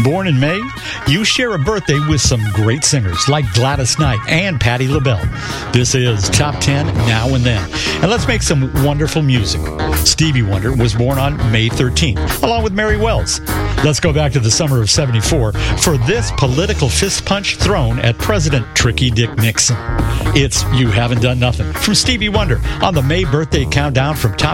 Born in May, you share a birthday with some great singers like Gladys Knight and Patti LaBelle. This is Top 10 Now and Then. And let's make some wonderful music. Stevie Wonder was born on May 13th, along with Mary Wells. Let's go back to the summer of '74 for this political fist punch thrown at President Tricky Dick Nixon. It's You Haven't Done Nothing from Stevie Wonder on the May birthday countdown from Top